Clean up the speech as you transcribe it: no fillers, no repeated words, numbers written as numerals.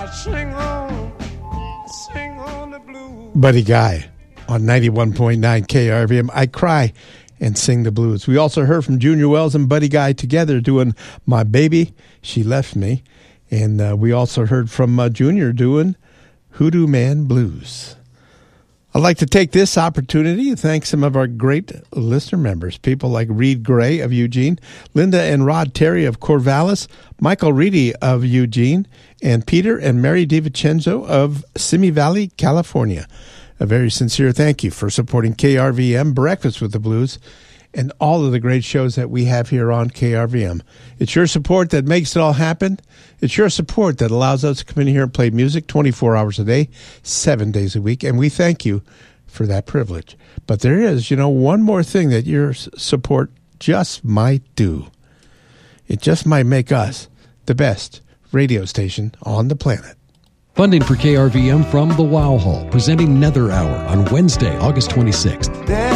Buddy Guy on 91.9 KRVM. I cry and sing the blues. We also heard from Junior Wells and Buddy Guy together doing My Baby, She Left Me. And we also heard from Junior doing Hoodoo Man Blues. I'd like to take this opportunity to thank some of our great listener members, people like Reed Gray of Eugene, Linda and Rod Terry of Corvallis, Michael Reedy of Eugene, and Peter and Mary DiVincenzo of Simi Valley, California. A very sincere thank you for supporting KRVM, Breakfast with the Blues, and all of the great shows that we have here on KRVM. It's your support that makes it all happen. It's your support that allows us to come in here and play music 24 hours a day, 7 days a week, and we thank you for that privilege. But there is, one more thing that your support just might do. It just might make us the best radio station on the planet. Funding for KRVM from the Wow Hall, presenting Nether Hour on Wednesday, August 26th.